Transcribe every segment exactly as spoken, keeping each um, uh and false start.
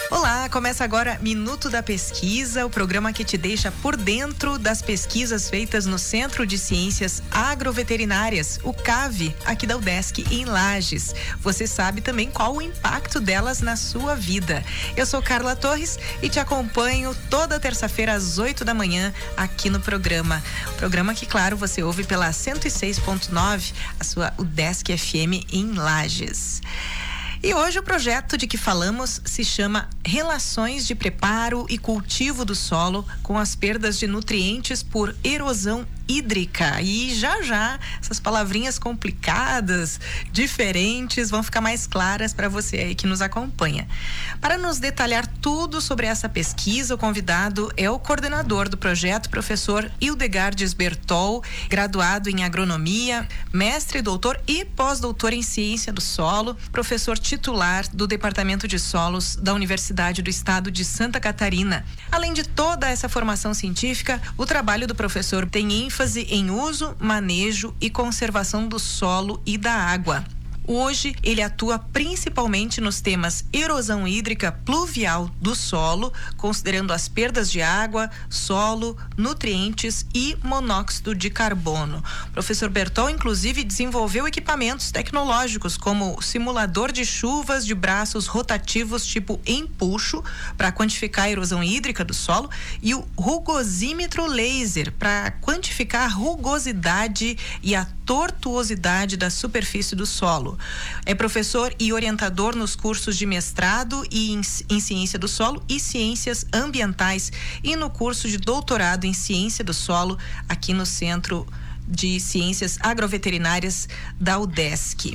Olá, começa agora Minuto da Pesquisa, o programa que te deixa por dentro das pesquisas feitas no Centro de Ciências Agroveterinárias, o C A V, aqui da UDESC em Lages. Você sabe também qual o impacto delas na sua vida. Eu sou Carla Torres e te acompanho toda terça-feira às oito da manhã aqui no programa. Programa que, claro, você ouve pela cento e seis ponto nove, a sua UDESC F M em Lages. E hoje o projeto de que falamos se chama Relações de Preparo e Cultivo do Solo com as perdas de nutrientes por erosão hídrica. E já já essas palavrinhas complicadas, diferentes, vão ficar mais claras para você aí que nos acompanha. Para nos detalhar tudo sobre essa pesquisa, o convidado é o coordenador do projeto, professor Hildegardes Bertol, graduado em agronomia, mestre, doutor e pós-doutor em ciência do solo, professor titular do Departamento de Solos da Universidade do Estado de Santa Catarina. Além de toda essa formação científica, o trabalho do professor tem ênfase em uso, manejo e conservação do solo e da água. Hoje, ele atua principalmente nos temas erosão hídrica pluvial do solo, considerando as perdas de água, solo, nutrientes e monóxido de carbono. O professor Bertol, inclusive, desenvolveu equipamentos tecnológicos como o simulador de chuvas de braços rotativos tipo empuxo para quantificar a erosão hídrica do solo e o rugosímetro laser para quantificar a rugosidade e a tortuosidade da superfície do solo. É professor e orientador nos cursos de mestrado e em, em ciência do solo e ciências ambientais e no curso de doutorado em ciência do solo aqui no Centro de Ciências Agroveterinárias da UDESC.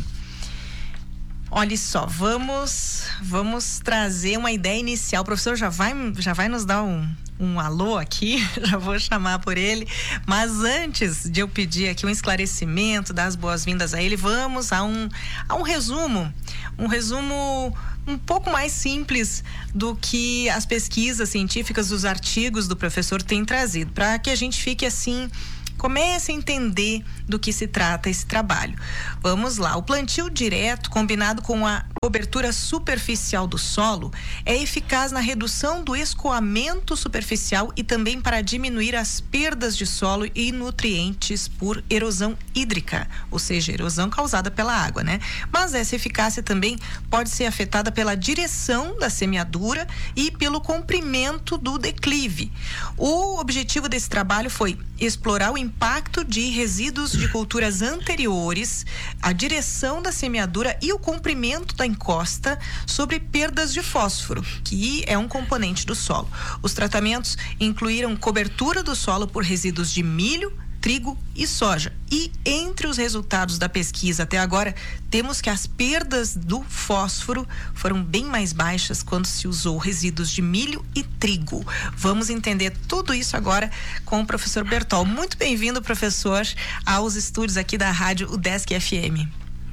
Olha só, vamos vamos trazer uma ideia inicial. O professor já vai, já vai nos dar um, um alô aqui, já vou chamar por ele. Mas antes de eu pedir aqui um esclarecimento, dar as boas-vindas a ele, vamos a um, a um resumo, um resumo um pouco mais simples do que as pesquisas científicas, os artigos do professor têm trazido, para que a gente fique assim, comece a entender do que se trata esse trabalho. Vamos lá. O plantio direto, combinado com a cobertura superficial do solo, é eficaz na redução do escoamento superficial e também para diminuir as perdas de solo e nutrientes por erosão hídrica, ou seja, erosão causada pela água, né? Mas essa eficácia também pode ser afetada pela direção da semeadura e pelo comprimento do declive. O objetivo desse trabalho foi explorar o impacto de resíduos de culturas anteriores, a direção da semeadura e o comprimento da encosta sobre perdas de fósforo, que é um componente do solo. Os tratamentos incluíram cobertura do solo por resíduos de milho, trigo e soja. E entre os resultados da pesquisa até agora, temos que as perdas do fósforo foram bem mais baixas quando se usou resíduos de milho e trigo. Vamos entender tudo isso agora com o professor Bertol. Muito bem-vindo, professor, aos estúdios aqui da rádio UDESC F M.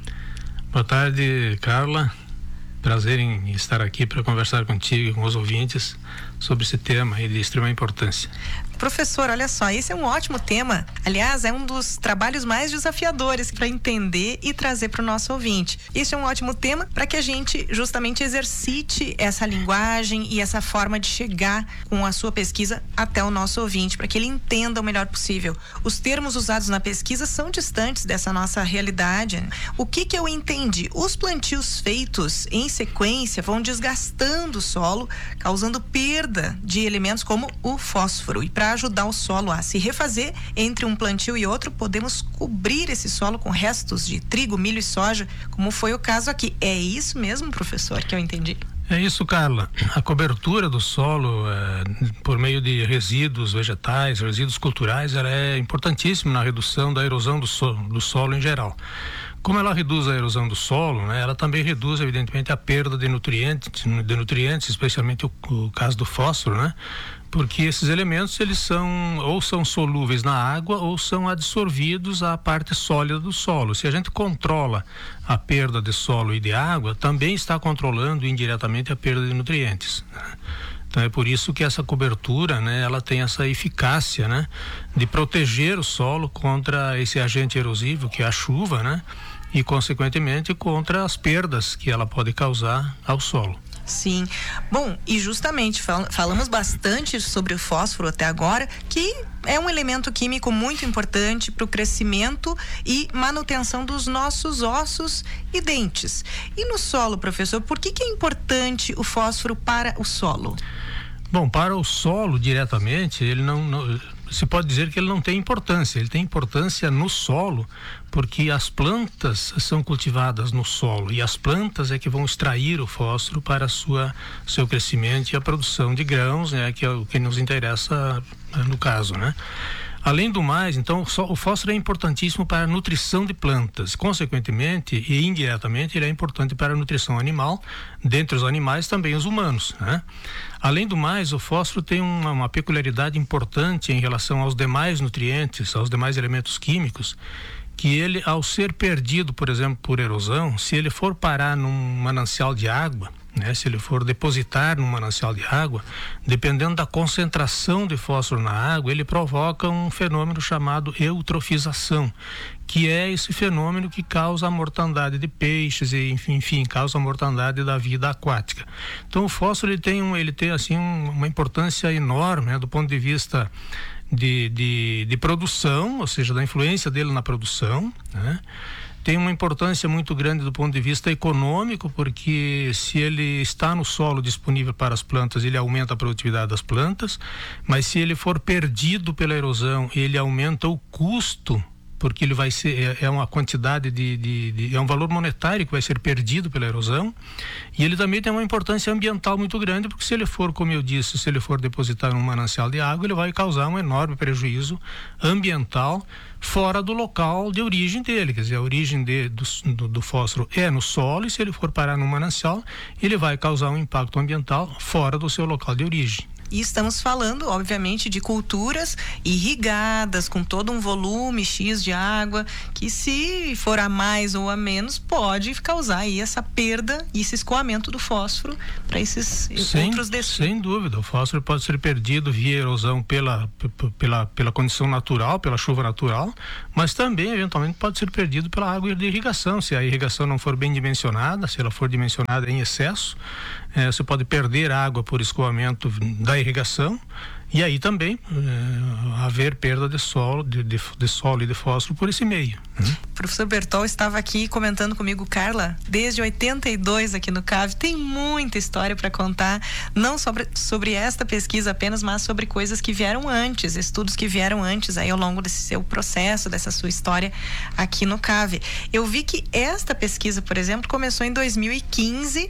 Boa tarde, Carla. Prazer em estar aqui para conversar contigo e com os ouvintes sobre esse tema aí de extrema importância. Professor, olha só, esse é um ótimo tema. Aliás, é um dos trabalhos mais desafiadores para entender e trazer para o nosso ouvinte. Esse é um ótimo tema para que a gente justamente exercite essa linguagem e essa forma de chegar com a sua pesquisa até o nosso ouvinte, para que ele entenda o melhor possível. Os termos usados na pesquisa são distantes dessa nossa realidade. O que que eu entendi? Os plantios feitos em sequência vão desgastando o solo, causando perda de elementos como o fósforo. E para ajudar o solo a se refazer entre um plantio e outro, podemos cobrir esse solo com restos de trigo, milho e soja, como foi o caso aqui. É isso mesmo, professor, que eu entendi? É isso, Carla. A cobertura do solo é, por meio de resíduos vegetais, resíduos culturais, ela é importantíssima na redução da erosão do solo, do solo em geral. Como ela reduz a erosão do solo, né, ela também reduz, evidentemente, a perda de nutrientes, de nutrientes, especialmente o, o caso do fósforo, né? Porque esses elementos, eles são, ou são solúveis na água, ou são adsorvidos à parte sólida do solo. Se a gente controla a perda de solo e de água, também está controlando indiretamente a perda de nutrientes, né? Então é por isso que essa cobertura, né, ela tem essa eficácia, né, de proteger o solo contra esse agente erosivo que é a chuva, né, e consequentemente contra as perdas que ela pode causar ao solo. Sim. Bom, e justamente fal- falamos bastante sobre o fósforo até agora, que é um elemento químico muito importante para o crescimento e manutenção dos nossos ossos e dentes. E no solo, professor, por que que é importante o fósforo para o solo? Bom, para o solo diretamente, ele não, não se pode dizer que ele não tem importância. Ele tem importância no solo, porque as plantas são cultivadas no solo e as plantas é que vão extrair o fósforo para a sua, seu crescimento e a produção de grãos, né, que é o que nos interessa no caso, né? Além do mais, então, o fósforo é importantíssimo para a nutrição de plantas. Consequentemente e indiretamente, ele é importante para a nutrição animal, dentre os animais também os humanos, né? Além do mais, o fósforo tem uma, uma peculiaridade importante em relação aos demais nutrientes, aos demais elementos químicos, que ele, ao ser perdido, por exemplo, por erosão, se ele for parar num manancial de água, né, se ele for depositar num manancial de água, dependendo da concentração de fósforo na água, ele provoca um fenômeno chamado eutrofização, que é esse fenômeno que causa a mortandade de peixes e enfim, enfim causa a mortandade da vida aquática. Então o fósforo ele tem, um, ele tem assim um, uma importância enorme, né, do ponto de vista de, de, de produção, ou seja, da influência dele na produção, né? Tem uma importância muito grande do ponto de vista econômico, porque se ele está no solo disponível para as plantas, ele aumenta a produtividade das plantas, mas se ele for perdido pela erosão, ele aumenta o custo, porque ele vai ser, é, é uma quantidade de, de, de, é um valor monetário que vai ser perdido pela erosão, e ele também tem uma importância ambiental muito grande, porque se ele for, como eu disse, se ele for depositar num manancial de água, ele vai causar um enorme prejuízo ambiental fora do local de origem dele, quer dizer, a origem de, do, do, do fósforo é no solo, e se ele for parar no manancial, ele vai causar um impacto ambiental fora do seu local de origem. E estamos falando, obviamente, de culturas irrigadas, com todo um volume X de água, que se for a mais ou a menos, pode causar aí essa perda e esse escoamento do fósforo para esses sem, outros destinos. Sem dúvida, o fósforo pode ser perdido via erosão pela, pela, pela condição natural, pela chuva natural, mas também, eventualmente, pode ser perdido pela água de irrigação, se a irrigação não for bem dimensionada, se ela for dimensionada em excesso, é, você pode perder água por escoamento da irrigação, e aí também é, haver perda de solo, de, de, de solo e de fósforo por esse meio. Né? O professor Bertol estava aqui comentando comigo, Carla, desde oitenta e dois aqui no C A V, tem muita história para contar, não sobre, sobre esta pesquisa apenas, mas sobre coisas que vieram antes, estudos que vieram antes aí ao longo desse seu processo, dessa sua história aqui no C A V. Eu vi que esta pesquisa, por exemplo, começou em dois mil e quinze,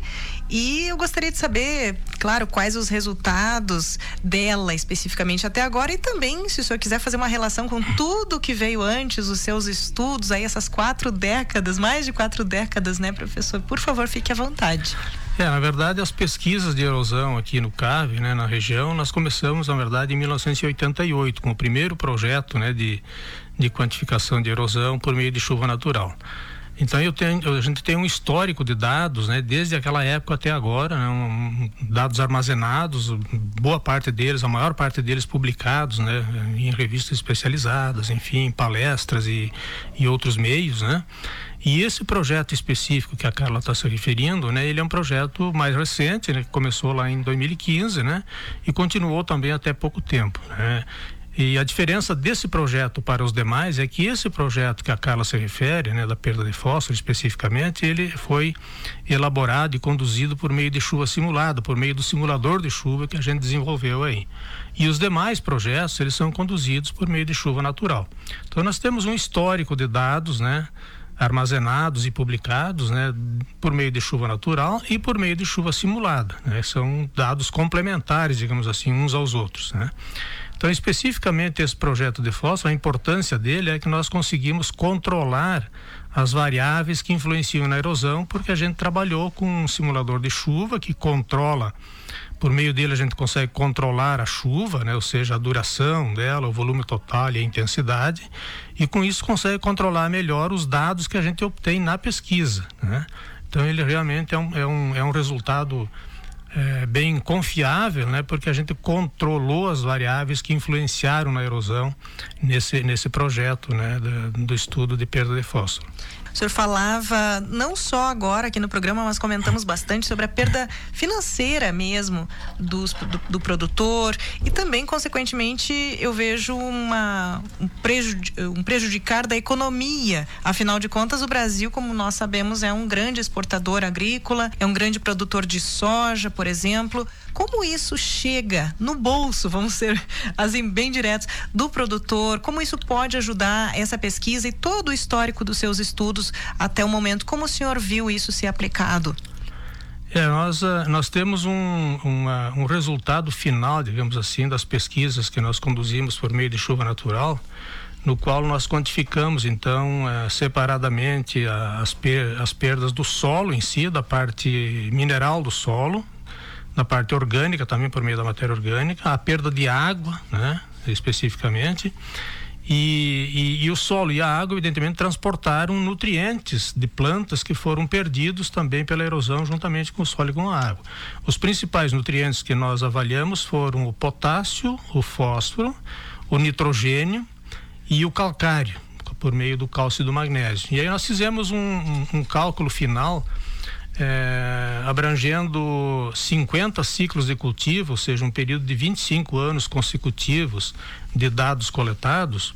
e eu gostaria de saber, claro, quais os resultados dela especificamente até agora, e também, se o senhor quiser fazer uma relação com tudo que veio antes, os seus estudos, aí essas quatro décadas, mais de quatro décadas, né, professor? Por favor, fique à vontade. É, na verdade, as pesquisas de erosão aqui no C A V, né, na região, nós começamos, na verdade, em mil novecentos e oitenta e oito, com o primeiro projeto, né, de, de quantificação de erosão por meio de chuva natural. Então eu tenho, a gente tem um histórico de dados, né, desde aquela época até agora, né, um, dados armazenados, boa parte deles, a maior parte deles publicados, né, em revistas especializadas, enfim, palestras e, e outros meios, né. E esse projeto específico que a Carla está se referindo, né, ele é um projeto mais recente, né, que começou lá em dois mil e quinze, né, e continuou também até pouco tempo, né. E a diferença desse projeto para os demais é que esse projeto que a Carla se refere, né, da perda de fósforo especificamente, ele foi elaborado e conduzido por meio de chuva simulada, por meio do simulador de chuva que a gente desenvolveu aí. E os demais projetos, eles são conduzidos por meio de chuva natural. Então nós temos um histórico de dados, né, armazenados e publicados, né, por meio de chuva natural e por meio de chuva simulada, né? São dados complementares, digamos assim, uns aos outros, né? Então, especificamente esse projeto de fósforo, a importância dele é que nós conseguimos controlar as variáveis que influenciam na erosão, porque a gente trabalhou com um simulador de chuva que controla, por meio dele a gente consegue controlar a chuva, né? Ou seja, a duração dela, o volume total e a intensidade, e com isso consegue controlar melhor os dados que a gente obtém na pesquisa, né? Então ele realmente é um, é um, é um resultado É, bem confiável, né? Porque a gente controlou as variáveis que influenciaram na erosão nesse, nesse projeto, né? Do, do estudo de perda de fósforo. O senhor falava, não só agora aqui no programa, mas comentamos bastante sobre a perda financeira mesmo dos, do, do produtor e também, consequentemente, eu vejo uma, um, prejudi, um prejudicar da economia. Afinal de contas, o Brasil, como nós sabemos, é um grande exportador agrícola, é um grande produtor de soja, por exemplo. Como isso chega no bolso, vamos ser assim bem diretos, do produtor? Como isso pode ajudar essa pesquisa e todo o histórico dos seus estudos até o momento? Como o senhor viu isso ser aplicado? É, nós, nós temos um, uma, um resultado final, digamos assim, das pesquisas que nós conduzimos por meio de chuva natural, no qual nós quantificamos, então, eh, separadamente as, per, as perdas do solo em si, da parte mineral do solo, na parte orgânica também por meio da matéria orgânica, a perda de água, né, especificamente, e, e, e o solo e a água evidentemente transportaram nutrientes de plantas que foram perdidos também pela erosão juntamente com o solo e com a água. Os principais nutrientes que nós avaliamos foram o potássio, o fósforo, o nitrogênio e o calcário, por meio do cálcio e do magnésio. E aí nós fizemos um, um, um cálculo final É, abrangendo cinquenta ciclos de cultivo, ou seja, um período de vinte e cinco anos consecutivos de dados coletados,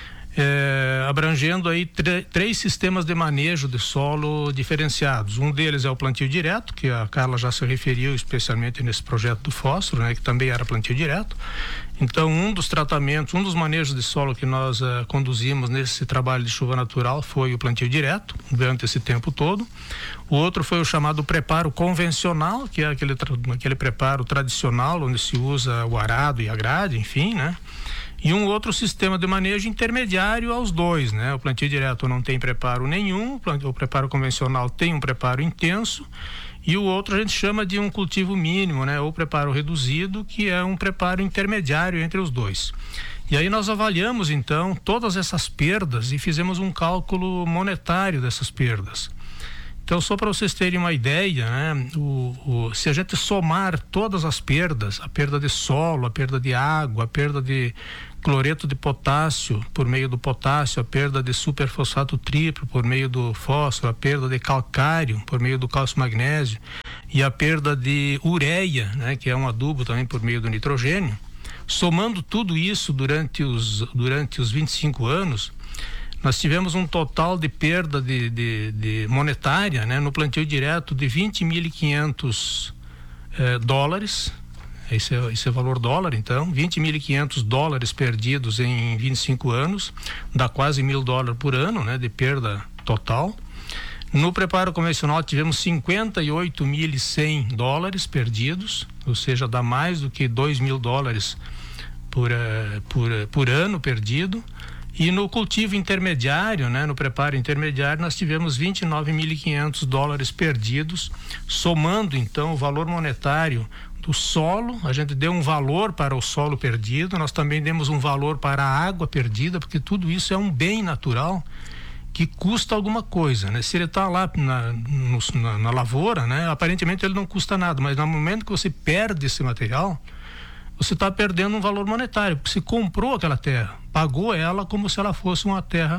é, abrangendo aí três sistemas de manejo de solo diferenciados. Um deles é o plantio direto, que a Carla já se referiu especialmente nesse projeto do fósforo, né, que também era plantio direto. Então, um dos tratamentos, um dos manejos de solo que nós uh, conduzimos nesse trabalho de chuva natural foi o plantio direto, durante esse tempo todo. O outro foi o chamado preparo convencional, que é aquele, aquele preparo tradicional, onde se usa o arado e a grade, enfim, né? E um outro sistema de manejo intermediário aos dois, né? O plantio direto não tem preparo nenhum, o preparo convencional tem um preparo intenso, e o outro a gente chama de um cultivo mínimo, né? Ou preparo reduzido, que é um preparo intermediário entre os dois. E aí nós avaliamos então todas essas perdas e fizemos um cálculo monetário dessas perdas. Então, só para vocês terem uma ideia, né? O, o, se a gente somar todas as perdas, a perda de solo, a perda de água, a perda de cloreto de potássio por meio do potássio, a perda de superfosfato triplo por meio do fósforo, a perda de calcário por meio do cálcio magnésio e a perda de ureia, né? Que é um adubo também por meio do nitrogênio, somando tudo isso durante os, durante os vinte e cinco anos, nós tivemos um total de perda de, de, de monetária, né, no plantio direto de vinte mil e quinhentos eh, dólares. Esse é, esse é o valor dólar, então, vinte mil e quinhentos dólares perdidos em vinte e cinco anos, dá quase mil dólares por ano, né, de perda total. No preparo convencional tivemos cinquenta e oito mil e cem dólares perdidos, ou seja, dá mais do que dois mil dólares por, uh, por, uh, por ano perdido. E no cultivo intermediário, né, no preparo intermediário, nós tivemos vinte e nove mil e quinhentos dólares perdidos, somando então o valor monetário do solo. A gente deu um valor para o solo perdido, nós também demos um valor para a água perdida, porque tudo isso é um bem natural que custa alguma coisa, né? Se ele está lá na, no, na, na lavoura, né, aparentemente ele não custa nada, mas no momento que você perde esse material, você está perdendo um valor monetário, porque você comprou aquela terra, pagou ela como se ela fosse uma terra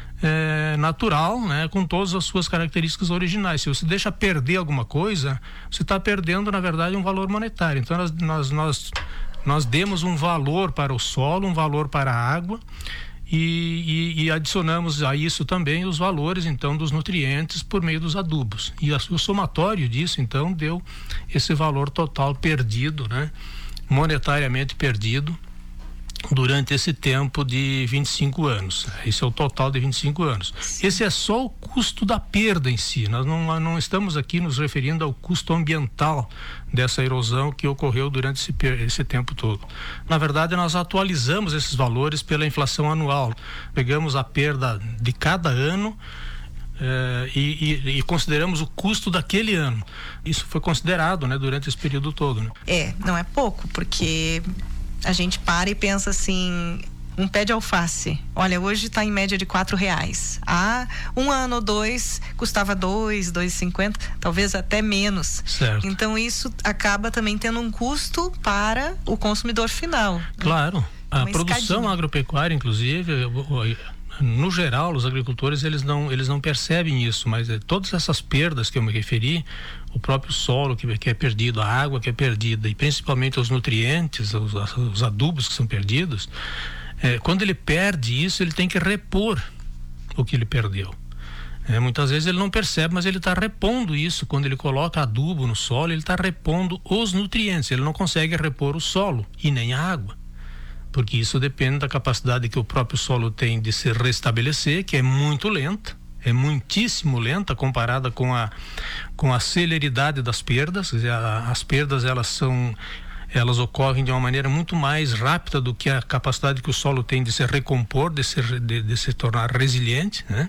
é, natural, né, com todas as suas características originais. Se você deixa perder alguma coisa, você está perdendo, na verdade, um valor monetário. Então, nós, nós, nós, nós demos um valor para o solo, um valor para a água, e, e, e adicionamos a isso também os valores, então, dos nutrientes por meio dos adubos. E a, o somatório disso, então, deu esse valor total perdido, né, monetariamente perdido durante esse tempo de vinte e cinco anos. Esse é o total de vinte e cinco anos. Esse é só o custo da perda em si. Nós não, não estamos aqui nos referindo ao custo ambiental dessa erosão que ocorreu durante esse, esse tempo todo. Na verdade, nós atualizamos esses valores pela inflação anual. Pegamos a perda de cada ano Uh, e, e, e consideramos o custo daquele ano. Isso foi considerado, né, durante esse período todo, né? É, não é pouco, porque a gente para e pensa assim, um pé de alface, olha, hoje está em média de quatro reais. Há um ano ou dois custava dois, dois e cinquenta, talvez até menos. Certo. Então isso acaba também tendo um custo para o consumidor final. Claro, a Uma produção escadinha. agropecuária, inclusive, no geral, os agricultores eles não, eles não percebem isso, mas é, todas essas perdas que eu me referi, o próprio solo que, que é perdido, a água que é perdida e principalmente os nutrientes, os, os adubos que são perdidos, é, quando ele perde isso, ele tem que repor o que ele perdeu. É, muitas vezes ele não percebe, mas ele está repondo isso. Quando ele coloca adubo no solo, ele está repondo os nutrientes. Ele não consegue repor o solo e nem a água, porque isso depende da capacidade que o próprio solo tem de se restabelecer, que é muito lenta, é muitíssimo lenta comparada com a, com a celeridade das perdas. Quer dizer, a, as perdas elas são... elas ocorrem de uma maneira muito mais rápida do que a capacidade que o solo tem de se recompor, de se, de, de se tornar resiliente, né?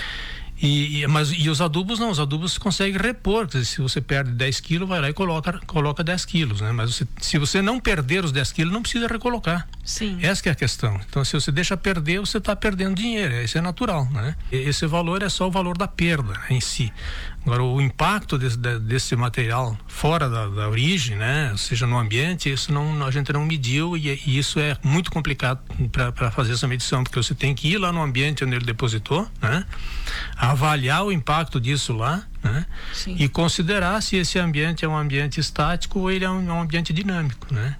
E, e, mas, e os adubos não, os adubos você consegue repor. Quer dizer, se você perde dez quilos, vai lá e coloca, coloca dez quilos, né? Mas você, se você não perder os dez quilos, não precisa recolocar. Sim. Essa que é a questão. Então, se você deixa perder, você está perdendo dinheiro. Isso é natural, né? E esse valor é só o valor da perda, né, em si. Agora, o impacto desse, desse material fora da, da origem, né, ou seja, no ambiente, isso não, a gente não mediu, e, e isso é muito complicado para fazer essa medição, porque você tem que ir lá no ambiente onde ele depositou, né, avaliar o impacto disso lá, né, e considerar se esse ambiente é um ambiente estático ou ele é um, um ambiente dinâmico, né.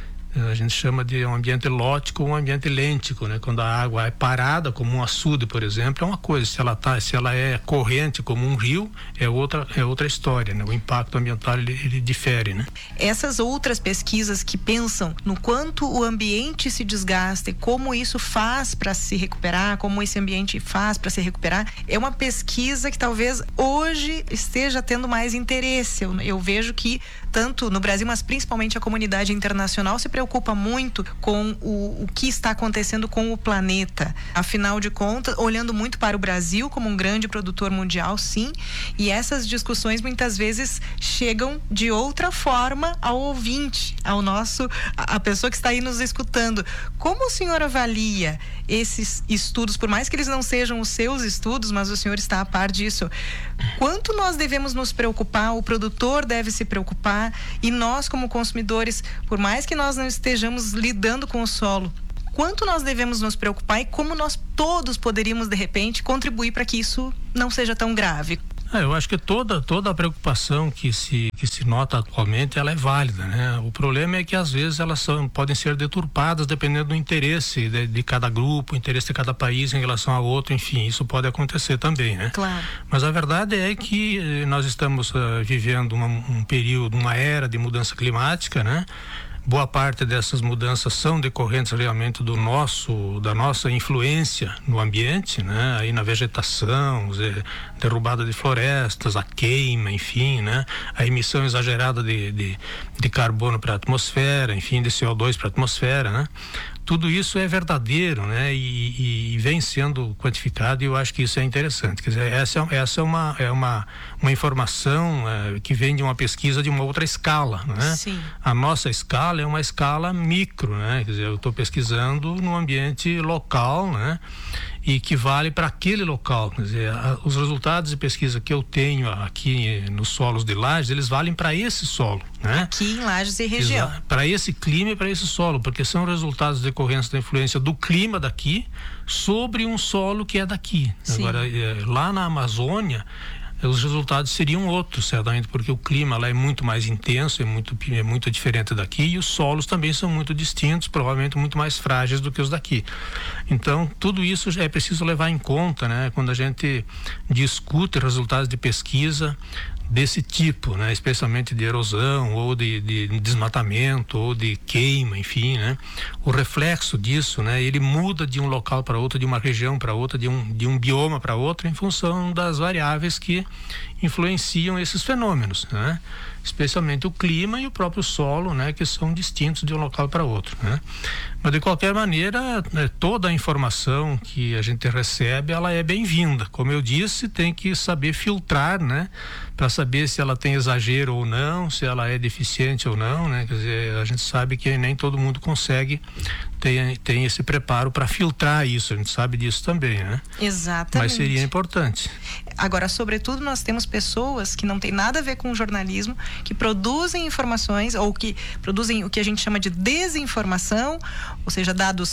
A gente chama de um ambiente lótico ou um ambiente lêntico, né? Quando a água é parada, como um açude, por exemplo, é uma coisa. Se ela tá, se ela é corrente, como um rio, é outra, é outra história, né? O impacto ambiental ele, ele difere, né? Essas outras pesquisas que pensam no quanto o ambiente se desgasta e como isso faz para se recuperar, como esse ambiente faz para se recuperar, é uma pesquisa que talvez hoje esteja tendo mais interesse. Eu, eu vejo que tanto no Brasil, mas principalmente a comunidade internacional se preocupa muito com o, o que está acontecendo com o planeta. Afinal de contas, olhando muito para o Brasil como um grande produtor mundial, sim, e essas discussões muitas vezes chegam de outra forma ao ouvinte, ao nosso, a, a pessoa que está aí nos escutando. Como o senhor avalia esses estudos, por mais que eles não sejam os seus estudos, mas o senhor está a par disso? Quanto nós devemos nos preocupar, o produtor deve se preocupar, e nós como consumidores, por mais que nós não estejamos lidando com o solo, quanto nós devemos nos preocupar e como nós todos poderíamos de repente contribuir para que isso não seja tão grave? É, eu acho que toda, toda a preocupação que se, que se nota atualmente, ela é válida, né? O problema é que às vezes elas são, podem ser deturpadas dependendo do interesse de, de cada grupo, interesse de cada país em relação ao outro, enfim, isso pode acontecer também, né? Claro. Mas a verdade é que nós estamos uh, vivendo uma, um período, uma era de mudança climática, né? Boa parte dessas mudanças são decorrentes realmente do nosso, da nossa influência no ambiente, né? Aí na vegetação, derrubada de florestas, a queima, enfim, né? A emissão exagerada de, de, de carbono para a atmosfera, enfim, de C O dois para a atmosfera, né? Tudo isso é verdadeiro, né? E, e vem sendo quantificado, e eu acho que isso é interessante. Quer dizer, essa, essa é uma, é uma, uma informação é, que vem de uma pesquisa de uma outra escala, né? Sim. A nossa escala é uma escala micro, né? Quer dizer, eu estou pesquisando no ambiente local, né? E que vale para aquele local. Quer dizer, a, os resultados de pesquisa que eu tenho aqui nos solos de Lages, eles valem para esse solo, né? Aqui em Lages e região. Para esse clima e para esse solo, porque são resultados decorrentes da influência do clima daqui sobre um solo que é daqui. Sim. Agora, é, lá na Amazônia, os resultados seriam outros, certamente, porque o clima lá é muito mais intenso, é muito, é muito diferente daqui, e os solos também são muito distintos, provavelmente muito mais frágeis do que os daqui. Então, tudo isso é preciso levar em conta, né, quando a gente discute resultados de pesquisa desse tipo, né, especialmente de erosão ou de, de desmatamento ou de queima, enfim, né, o reflexo disso, né, ele muda de um local para outro, de uma região para outra, de um, de um bioma para outro, em função das variáveis que influenciam esses fenômenos, né, especialmente o clima e o próprio solo, né, que são distintos de um local para outro, né. Mas de qualquer maneira, né, toda a informação que a gente recebe, ela é bem-vinda. Como eu disse, tem que saber filtrar, né, para saber se ela tem exagero ou não, se ela é deficiente ou não, né? Quer dizer, a gente sabe que nem todo mundo consegue ter, ter esse preparo para filtrar isso, a gente sabe disso também, né? Exatamente. Mas seria importante. Agora, sobretudo, nós temos pessoas que não tem nada a ver com o jornalismo, que produzem informações ou que produzem o que a gente chama de desinformação, ou seja, dados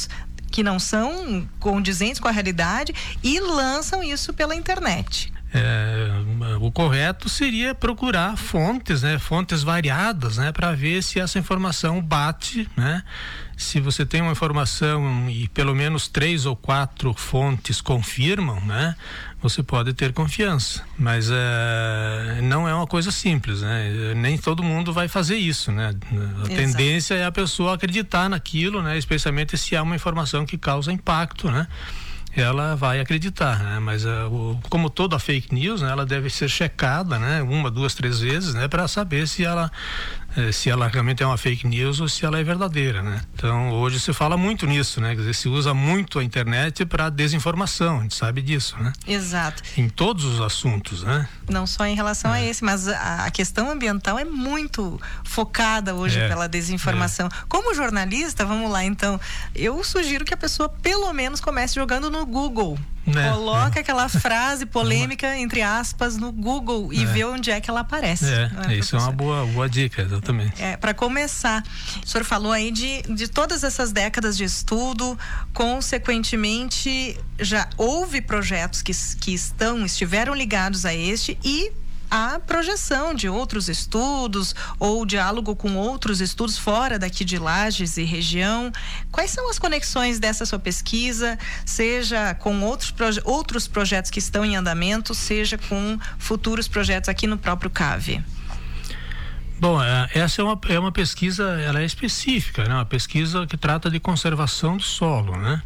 que não são condizentes com a realidade e lançam isso pela internet. É, o correto seria procurar fontes, né, fontes variadas, né, para ver se essa informação bate, né? Se você tem uma informação e pelo menos três ou quatro fontes confirmam, né, você pode ter confiança. Mas é, não é uma coisa simples, né? Nem todo mundo vai fazer isso, né? A Exato. Tendência é a pessoa acreditar naquilo, né? Especialmente se é uma informação que causa impacto, né? Ela vai acreditar, né? Mas uh, o, como toda fake news, né? Ela deve ser checada, né? Uma, duas, três vezes, né? Para saber se ela eh, se ela realmente é uma fake news ou se ela é verdadeira, né? Então hoje se fala muito nisso, né? Quer dizer, se usa muito a internet para desinformação, a gente sabe disso, né? Exato. Em todos os assuntos, né? Não só em relação é. a esse, mas a, a questão ambiental é muito focada hoje é. pela desinformação. É. Como jornalista, vamos lá então, eu sugiro que a pessoa pelo menos comece jogando no Google. Né? Coloca é. aquela frase polêmica, entre aspas, no Google e é. vê onde é que ela aparece. É, é isso é uma boa, boa dica, exatamente. É, para começar, o senhor falou aí de, de todas essas décadas de estudo, consequentemente já houve projetos que, que estão, estiveram ligados a este e a projeção de outros estudos ou diálogo com outros estudos fora daqui de Lages e região. Quais são as conexões dessa sua pesquisa, seja com outros, proje- outros projetos que estão em andamento, seja com futuros projetos aqui no próprio C A V? Bom, essa é uma, é uma pesquisa, ela é específica, né? Uma pesquisa que trata de conservação do solo, né?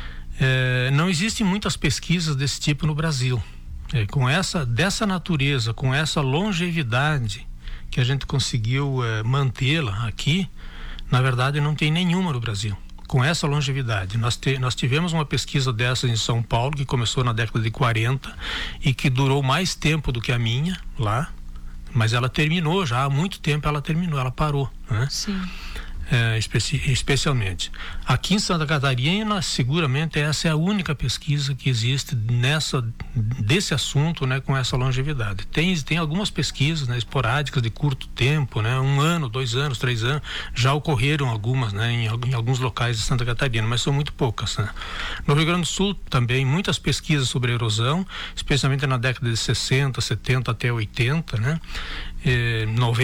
É, não existem muitas pesquisas desse tipo no Brasil. É, com essa, dessa natureza, com essa longevidade que a gente conseguiu é, mantê-la aqui, na verdade não tem nenhuma no Brasil. Com essa longevidade, nós, te, nós tivemos uma pesquisa dessa em São Paulo, que começou na década de quarenta e que durou mais tempo do que a minha lá, mas ela terminou já há muito tempo, ela terminou, ela parou, né? Sim. É, especi- especialmente aqui em Santa Catarina, seguramente essa é a única pesquisa que existe nessa, desse assunto, né, com essa longevidade. Tem, tem algumas pesquisas, né, esporádicas de curto tempo, né, um ano, dois anos, três anos, já ocorreram algumas, né, em, em alguns locais de Santa Catarina, mas são muito poucas, né. No Rio Grande do Sul também muitas pesquisas sobre erosão, especialmente na década de sessenta, setenta até oitenta, né, eh, noventa